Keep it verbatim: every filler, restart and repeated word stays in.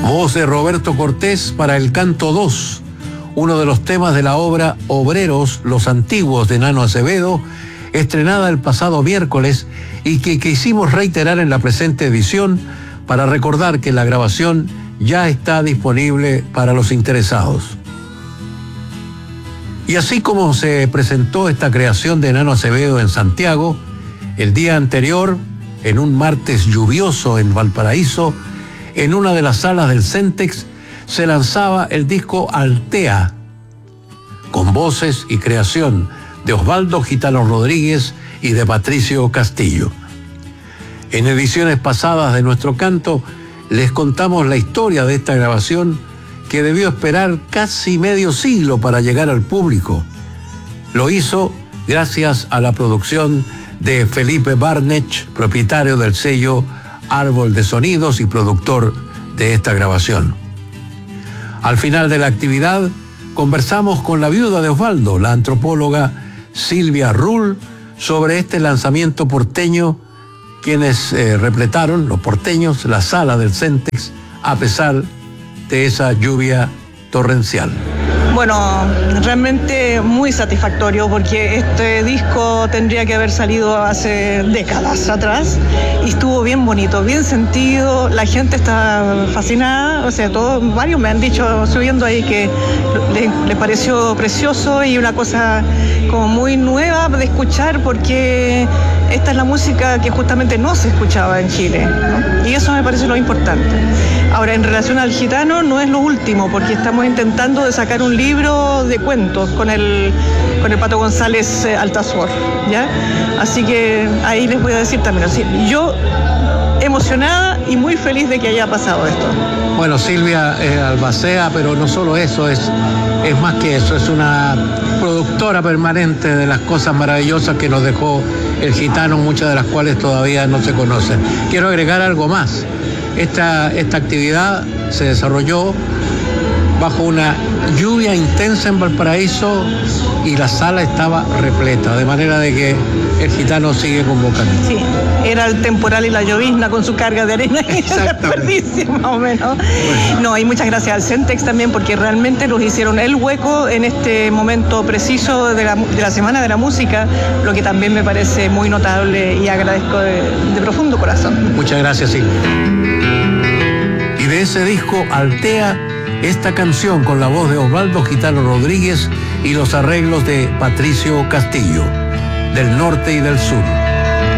Voz de Roberto Cortés para el canto dos, uno de los temas de la obra Obreros, los antiguos de Nano Acevedo, estrenada el pasado miércoles y que quisimos reiterar en la presente edición para recordar que la grabación ya está disponible para los interesados. Y así como se presentó esta creación de Nano Acevedo en Santiago, el día anterior, en un martes lluvioso en Valparaíso, en una de las salas del Centex, se lanzaba el disco Altea, con voces y creación de Osvaldo Gitano Rodríguez y de Patricio Castillo. En ediciones pasadas de Nuestro Canto, les contamos la historia de esta grabación que debió esperar casi medio siglo para llegar al público. Lo hizo gracias a la producción de Felipe Barnech, propietario del sello Árbol de Sonidos y productor de esta grabación. Al final de la actividad, conversamos con la viuda de Osvaldo, la antropóloga Silvia Rull, sobre este lanzamiento porteño, quienes eh, repletaron, los porteños, la sala del Centex, a pesar de esa lluvia torrencial. Bueno, realmente muy satisfactorio porque este disco tendría que haber salido hace décadas atrás y estuvo bien bonito, bien sentido, la gente está fascinada, o sea, todos, varios me han dicho subiendo ahí que les le pareció precioso y una cosa como muy nueva de escuchar porque esta es la música que justamente no se escuchaba en Chile, ¿no? Y eso me parece lo importante. Ahora, en relación al gitano, no es lo último, porque estamos intentando de sacar un libro de cuentos con el, con el Pato González eh, Altazor, ¿ya? Así que ahí les voy a decir también, así, yo emocionada y muy feliz de que haya pasado esto. Bueno, Silvia eh, albacea, pero no solo eso, es, es más que eso, es una productora permanente de las cosas maravillosas que nos dejó el gitano, muchas de las cuales todavía no se conocen. Quiero agregar algo más. Esta, esta actividad se desarrolló bajo una lluvia intensa en Valparaíso y la sala estaba repleta, de manera de que el gitano sigue convocando. Sí, era el temporal y la llovizna con su carga de arena y desperdicio, más o menos. Bueno. No, y muchas gracias al Centex también, porque realmente nos hicieron el hueco en este momento preciso de la, de la Semana de la Música, lo que también me parece muy notable y agradezco de, de profundo corazón. Muchas gracias, Silvia. Y de ese disco, Altea, esta canción con la voz de Osvaldo Gitano Rodríguez y los arreglos de Patricio Castillo, del norte y del sur.